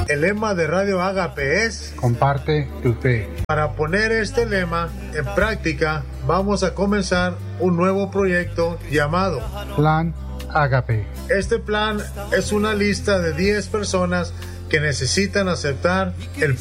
El lema de Radio Agape es: comparte tu fe. Para poner este lema en práctica, vamos a comenzar un nuevo proyecto llamado Plan Agape. Este plan es una lista de 10 personas que necesitan aceptar el